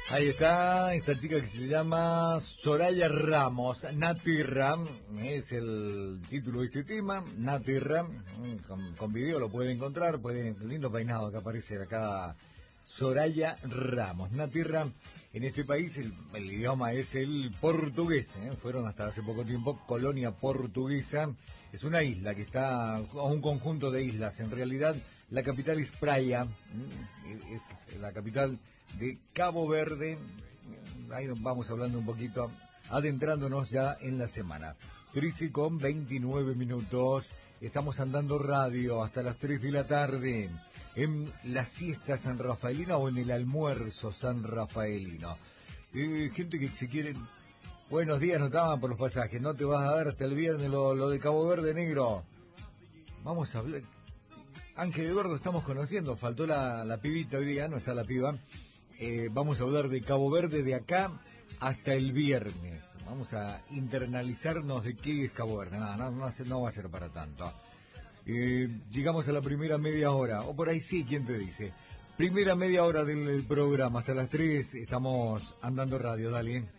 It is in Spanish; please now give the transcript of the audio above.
Ahí está, esta chica que se llama Soraya Ramos. Nati Ram es el título de este tema. Nati Ram, con video lo pueden encontrar. Lindo peinado que aparece acá. Soraya Ramos. Nati Ram, en este país el idioma es el portugués. Fueron hasta hace poco tiempo colonia portuguesa. Es una isla que está, o un conjunto de islas. En realidad, la capital es Praia. Es la capital de Cabo Verde. Ahí vamos hablando un poquito, adentrándonos ya en la semana. 13:29. Estamos andando radio hasta las 3 de la tarde. En la siesta San Rafaelina o en el almuerzo San Rafaelino. Gente que se quiere... Buenos días, no estaban por los pasajes. No te vas a dar hasta el viernes lo de Cabo Verde, negro. Vamos a hablar... Ángel Eduardo estamos conociendo. Faltó la pibita hoy día, no está la piba. Vamos a hablar de Cabo Verde de acá hasta el viernes. Vamos a internalizarnos de qué es Cabo Verde. No va a ser para tanto. Llegamos a la primera media hora, o por ahí sí, ¿quién te dice? Primera media hora del programa, hasta las 3 estamos andando radio, dale.